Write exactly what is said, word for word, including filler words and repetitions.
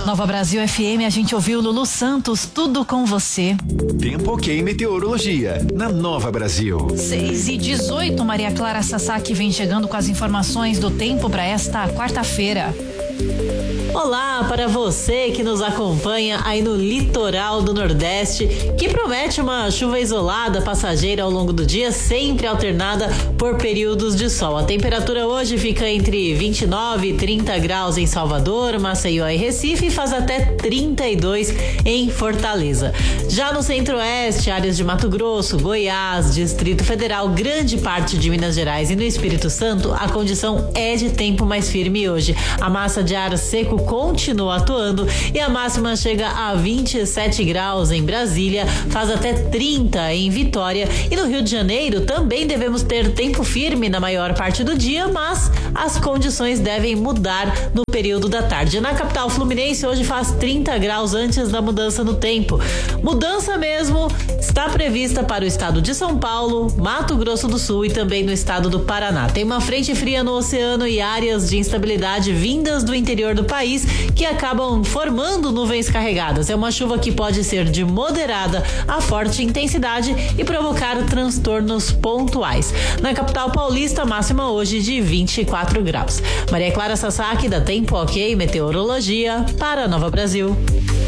Nova Brasil F M, a gente ouviu Lulu Santos, Tudo com Você. Tempo ok, meteorologia, na Nova Brasil. seis e dezoito, Maria Clara Sasaki vem chegando com as informações do tempo para esta quarta-feira. Olá para você que nos acompanha aí no litoral do Nordeste, que promete uma chuva isolada, passageira ao longo do dia, sempre alternada por períodos de sol. A temperatura hoje fica entre vinte e nove e trinta graus em Salvador, Maceió e Recife e faz até trinta e dois em Fortaleza. Já no Centro-Oeste, áreas de Mato Grosso, Goiás, Distrito Federal, grande parte de Minas Gerais e no Espírito Santo, a condição é de tempo mais firme hoje. A massa de ar seco continua atuando e a máxima chega a vinte e sete graus em Brasília, faz até trinta em Vitória e no Rio de Janeiro também devemos ter tempo firme na maior parte do dia, mas as condições devem mudar no período da tarde. Na capital fluminense hoje faz trinta graus antes da mudança no tempo. Mudança mesmo está prevista para o estado de São Paulo, Mato Grosso do Sul e também no estado do Paraná. Tem uma frente fria no oceano e áreas de instabilidade vindas do interior do país que acabam formando nuvens carregadas. É uma chuva que pode ser de moderada a forte intensidade e provocar transtornos pontuais. Na capital paulista, máxima hoje de vinte e quatro graus. Maria Clara Sasaki, da Tempo Ok Meteorologia, para a Nova Brasil.